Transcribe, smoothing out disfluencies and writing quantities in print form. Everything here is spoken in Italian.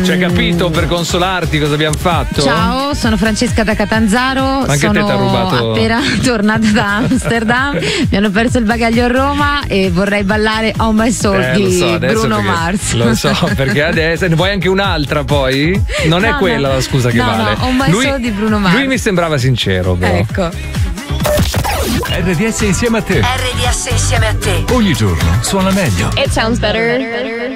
C'hai capito per consolarti cosa abbiamo fatto? Ciao, sono Francesca da Catanzaro. Anche sono te t'ha rubato. appena tornata da Amsterdam. Mi hanno perso il bagaglio a Roma e vorrei ballare On My Soul di lo so, adesso Bruno perché- Mars. Lo so, perché adesso ne vuoi anche un'altra poi? Non è No, quella no. la scusa che No, vale. no, On My Soul di Bruno Mars. Lui mi sembrava sincero, però. Ecco. RDS insieme a te. RDS insieme a te. Ogni giorno suona meglio. It sounds better.